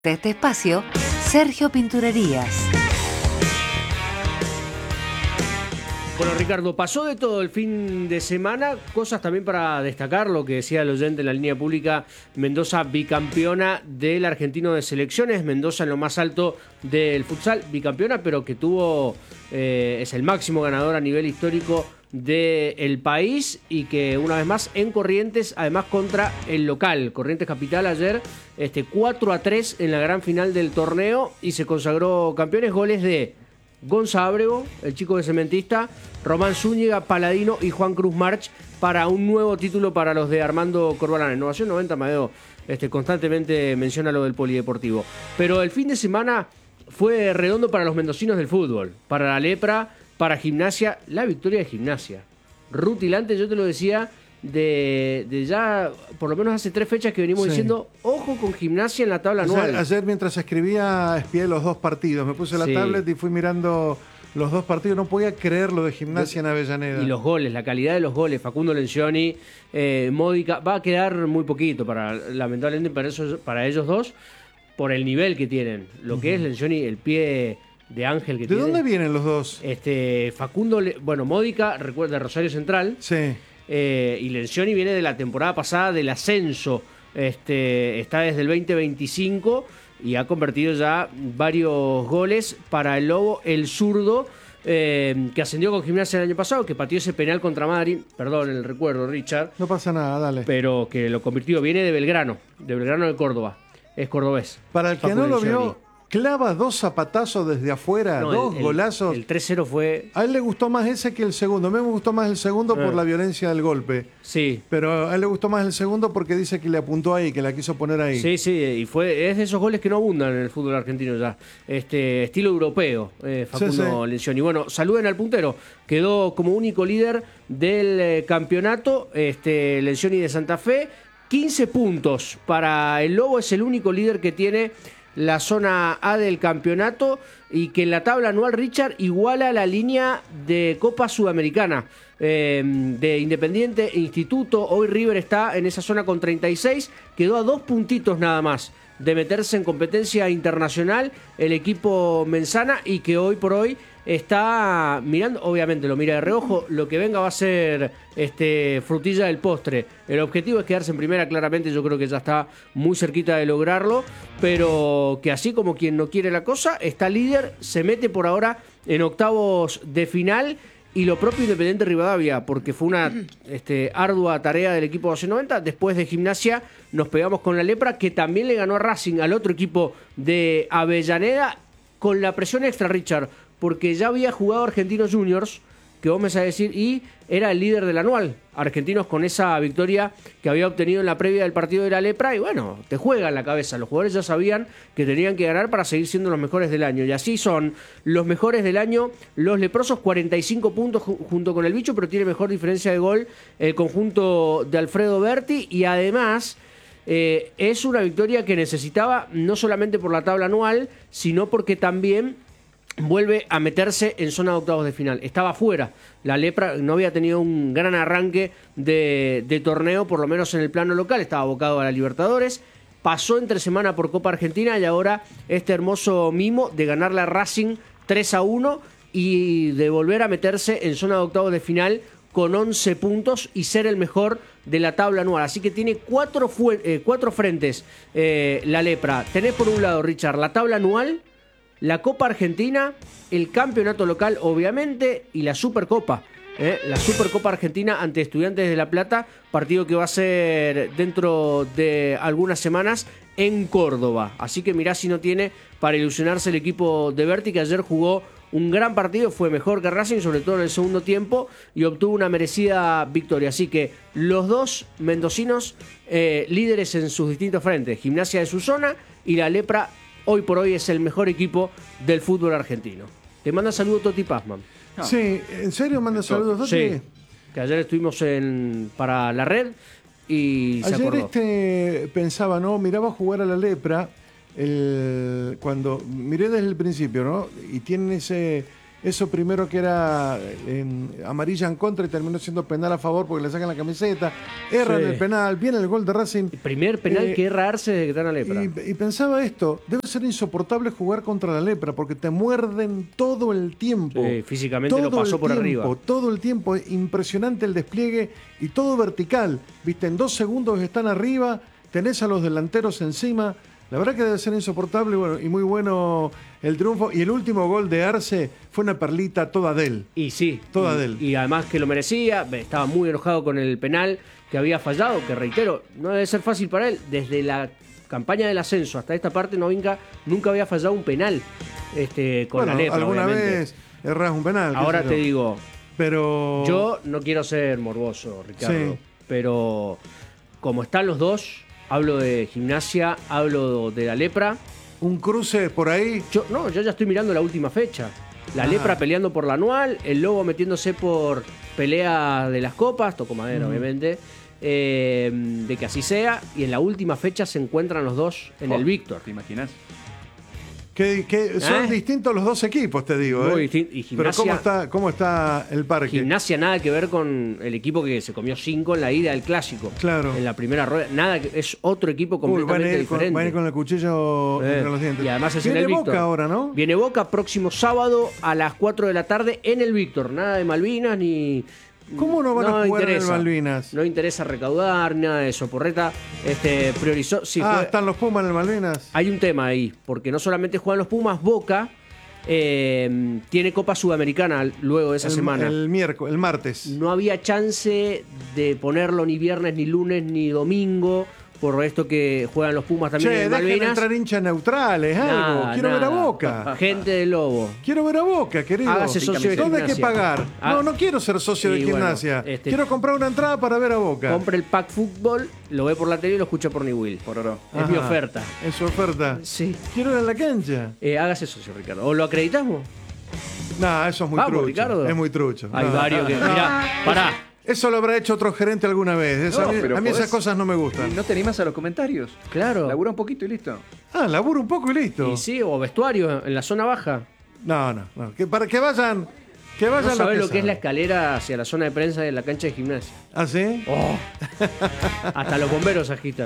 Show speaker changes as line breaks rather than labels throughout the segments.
De este espacio, Sergio Pinturerías.
Bueno, Ricardo, pasó de todo el fin de semana, cosas también para destacar, lo que decía el oyente en la línea pública, Mendoza bicampeona del argentino de selecciones, Mendoza en lo más alto del futsal, bicampeona, pero que tuvo, es el máximo ganador a nivel histórico del país y que una vez más en Corrientes, además contra el local, Corrientes Capital ayer, 4-3 en la gran final del torneo y se consagró campeones, goles de Gonza Ábrego, el chico de Cementista, Román Zúñiga, Paladino y Juan Cruz March para un nuevo título para los de Armando Corbalán. Innovación 90, Madeo, constantemente menciona lo del polideportivo. Pero el fin de semana fue redondo para los mendocinos del fútbol, para la Lepra, para Gimnasia, la victoria de Gimnasia. Rutilante, yo te lo decía, de ya por lo menos hace 3 fechas que venimos diciendo, ojo con Gimnasia en la tabla anual.
Ayer mientras escribía espié los 2 partidos, me puse la tablet y fui mirando los 2 partidos, no podía creer lo de Gimnasia en Avellaneda.
Y los goles, la calidad de los goles, Facundo Lencioni, Módica, va a quedar muy poquito, lamentablemente para ellos dos, por el nivel que tienen, lo que es Lencioni, el pie de ángel que tiene.
¿De dónde vienen los dos?
Facundo, Módica, recuerda, de Rosario Central.
Sí.
Y Lencioni viene de la temporada pasada del ascenso, está desde el 2025 y ha convertido ya varios goles para el Lobo, el zurdo, que ascendió con Gimnasia el año pasado, que pateó ese penal contra Madrid, perdón el recuerdo, Richard.
No pasa nada, dale.
Pero que lo convirtió, viene de Belgrano de Córdoba, es cordobés.
Para el que no lo vio, clava 2 zapatazos desde afuera, 2 golazos.
El 3-0 fue...
A él le gustó más ese que el segundo. A mí me gustó más el segundo por la violencia del golpe.
Sí.
Pero a él le gustó más el segundo porque dice que le apuntó ahí, que la quiso poner ahí.
Sí, y es de esos goles que no abundan en el fútbol argentino ya. Estilo europeo, Facundo Lencioni. Bueno, saluden al puntero. Quedó como único líder del campeonato, Lencioni de Santa Fe. 15 puntos para el Lobo, es el único líder que tiene la zona A del campeonato y que en la tabla anual, Richard, iguala la línea de Copa Sudamericana de Independiente e Instituto. Hoy River está en esa zona con 36, quedó a 2 puntitos nada más de meterse en competencia internacional el equipo Menzana y que hoy por hoy está mirando, obviamente lo mira de reojo, lo que venga va a ser frutilla del postre. El objetivo es quedarse en primera, claramente yo creo que ya está muy cerquita de lograrlo, pero que así como quien no quiere la cosa, está líder, se mete por ahora en octavos de final. Y lo propio Independiente Rivadavia, porque fue una ardua tarea del equipo 90. Después de Gimnasia nos pegamos con la Lepra, que también le ganó a Racing, al otro equipo de Avellaneda, con la presión extra, Richard, porque ya había jugado Argentinos Juniors, que vos me vas a decir, y era el líder del anual. Argentinos con esa victoria que había obtenido en la previa del partido de la Lepra, y bueno, te juega en la cabeza. Los jugadores ya sabían que tenían que ganar para seguir siendo los mejores del año, y así son los mejores del año. Los leprosos, 45 puntos junto con el bicho, pero tiene mejor diferencia de gol el conjunto de Alfredo Berti, y además es una victoria que necesitaba no solamente por la tabla anual, sino porque también vuelve a meterse en zona de octavos de final. Estaba fuera. La Lepra no había tenido un gran arranque de torneo, por lo menos en el plano local. Estaba abocado a la Libertadores. Pasó entre semana por Copa Argentina y ahora este hermoso mimo de ganarle a Racing 3-1 y de volver a meterse en zona de octavos de final con 11 puntos y ser el mejor de la tabla anual. Así que tiene 4 frentes la Lepra. Tenés por un lado, Richard, la tabla anual, la Copa Argentina, el campeonato local, obviamente, y la Supercopa. La Supercopa Argentina ante Estudiantes de La Plata, partido que va a ser dentro de algunas semanas en Córdoba. Así que mirá si no tiene para ilusionarse el equipo de Berti, que ayer jugó un gran partido, fue mejor que Racing, sobre todo en el segundo tiempo, y obtuvo una merecida victoria. Así que los dos mendocinos líderes en sus distintos frentes, Gimnasia de su zona y la Lepra, hoy por hoy es el mejor equipo del fútbol argentino. Te manda saludos Toti Pazman.
No. Sí, ¿en serio manda saludos Toti?
Sí, que ayer estuvimos para la red y se acordó.
Ayer pensaba, ¿no? Miraba jugar a la Lepra, cuando miré desde el principio, ¿no? Y tienen eso primero que era amarilla en contra y terminó siendo penal a favor porque le sacan la camiseta, erran el penal, viene el gol de Racing.
El primer penal que erra Arce desde que está en la lepra.
Y pensaba esto, debe ser insoportable jugar contra la lepra porque te muerden todo el tiempo.
Físicamente lo pasó por arriba.
Todo el tiempo, es impresionante el despliegue y todo vertical. Viste, en 2 segundos están arriba, tenés a los delanteros encima. La verdad que debe ser insoportable, bueno, y muy bueno el triunfo. Y el último gol de Arce fue una perlita toda de él.
Y sí.
Toda de él.
Y además que lo merecía, estaba muy enojado con el penal que había fallado, que reitero, no debe ser fácil para él. Desde la campaña del ascenso hasta esta parte, Novinca nunca había fallado un penal con la lepra,
alguna
obviamente.
vez erras un penal.
Ahora te digo,
pero
yo no quiero ser morboso, Ricardo,
sí,
pero como están los dos... Hablo de Gimnasia, hablo de la lepra.
¿Un cruce por ahí?
Yo ya estoy mirando la última fecha. La lepra peleando por la anual, el Lobo metiéndose por pelea de las copas, toco madera obviamente, de que así sea. Y en la última fecha se encuentran los dos en el Víctor.
¿Te imaginas?
Que son distintos los dos equipos, te digo.
Muy distinto. Y Gimnasia,
pero ¿cómo está el parque?
Gimnasia nada que ver con el equipo que se comió 5 en la ida del Clásico.
Claro.
En la primera rueda. Nada, es otro equipo completamente diferente.
Va a ir con el cuchillo entre los dientes.
Y además es en
Viene
el Víctor.
Boca ahora, ¿no?
Viene Boca próximo sábado a las 4 de la tarde en el Víctor. Nada de Malvinas ni...
¿Cómo no van a jugar en el Malvinas?
No interesa recaudar, nada de eso. Porreta priorizó... Sí,
están los Pumas en el Malvinas.
Hay un tema ahí, porque no solamente juegan los Pumas, Boca tiene Copa Sudamericana luego de esa semana.
El martes.
No había chance de ponerlo ni viernes, ni lunes, ni domingo, por esto que juegan los Pumas también en Malvinas.
Dejen entrar hinchas neutrales, algo. Quiero ver a Boca.
Gente del Lobo.
Quiero ver a Boca, querido.
Hágase socio de
¿Dónde hay que
Gimnasia?
pagar? No quiero ser socio de Gimnasia.
Bueno,
quiero comprar una entrada para ver a Boca.
Compre el pack fútbol, lo ve por la tele y lo escucha por Niwil.
Por oro.
Es mi oferta.
Es su oferta.
Sí.
Quiero ir a la cancha.
Hágase socio, Ricardo. ¿O lo acreditamos?
No, eso es muy trucho.
Ricardo.
Es muy trucho.
Hay varios que... Mirá, pará.
Eso lo habrá hecho otro gerente alguna vez. A mí esas cosas no me gustan.
¿No te animas a los comentarios?
Claro.
Labura un poquito y listo.
Labura un poco y listo.
Y sí, o vestuario en la zona baja.
No. Para que vayan. Que vayan.
¿No sabés lo que es la escalera hacia la zona de prensa de la cancha de Gimnasia?
¿Ah, sí?
Oh. Hasta los bomberos agitan.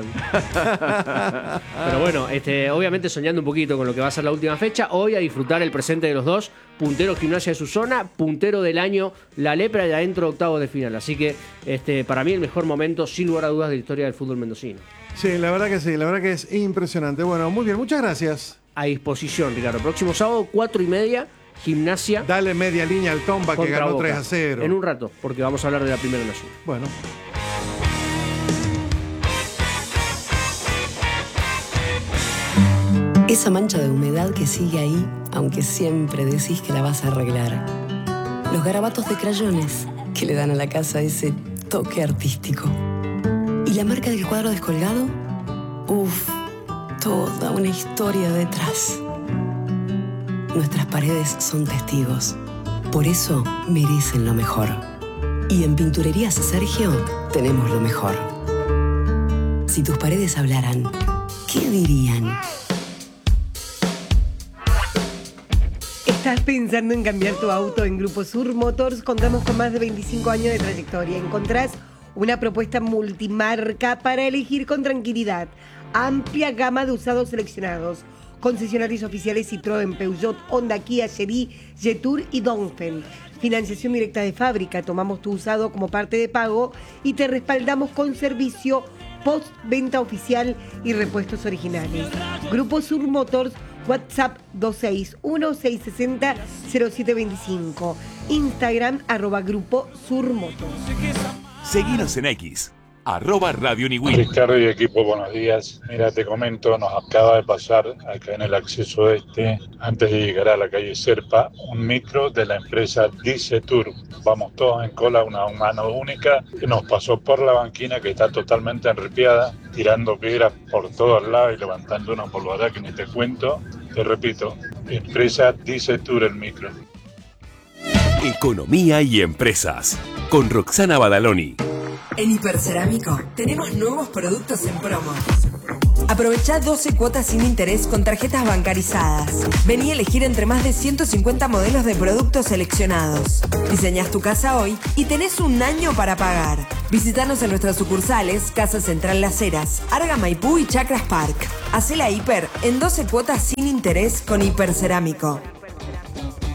Pero bueno, obviamente soñando un poquito con lo que va a ser la última fecha, hoy a disfrutar el presente de los dos. Puntero Gimnasia de su zona, puntero del año la lepra y adentro octavos de final. Así que para mí el mejor momento, sin lugar a dudas, de la historia del fútbol mendocino.
Sí, la verdad que sí, la verdad que es impresionante. Bueno, muy bien, muchas gracias.
A disposición, Ricardo. Próximo sábado, 4:30, Gimnasia.
Dale media línea al Tomba que ganó
Boca.
3-0.
En un rato, porque vamos a hablar de la Primera Nación.
Bueno.
Esa mancha de humedad que sigue ahí, aunque siempre decís que la vas a arreglar. Los garabatos de crayones que le dan a la casa ese toque artístico. ¿Y la marca del cuadro descolgado? Uf, toda una historia detrás. Nuestras paredes son testigos. Por eso merecen lo mejor. Y en Pinturerías Sergio tenemos lo mejor. Si tus paredes hablaran, ¿qué dirían?
¿Estás pensando en cambiar tu auto? En Grupo Sur Motors contamos con más de 25 años de trayectoria. Encontrás una propuesta multimarca para elegir con tranquilidad. Amplia gama de usados seleccionados. Concesionarios oficiales Citroën, Peugeot, Honda, Kia, Chery, Jetour y Dongfeng. Financiación directa de fábrica. Tomamos tu usado como parte de pago y te respaldamos con servicio post-venta oficial y repuestos originales. Grupo Sur Motors, WhatsApp 261-660-0725. Instagram @Grupo Sur Motors.
Seguinos en X, @Radio Niwil.
Ricardo y equipo, buenos días. Mira, te comento, nos acaba de pasar acá en el acceso antes de llegar a la calle Serpa, un micro de la empresa Dice Tour. Vamos todos en cola, una mano única, que nos pasó por la banquina que está totalmente enripiada, tirando piedras por todos lados y levantando una polvareda que ni te cuento. Te repito, empresa Dice Tour el micro.
Economía y empresas, con Roxana Badaloni.
En Hipercerámico tenemos nuevos productos en promo.
Aprovechá 12 cuotas sin interés con tarjetas bancarizadas. Vení a elegir entre más de 150 modelos de productos seleccionados. Diseñás tu casa hoy y tenés un año para pagar. Visítanos en nuestras sucursales, Casa Central Las Heras, Arga Maipú y Chacras Park. Hacé la hiper en 12 cuotas sin interés con Hipercerámico.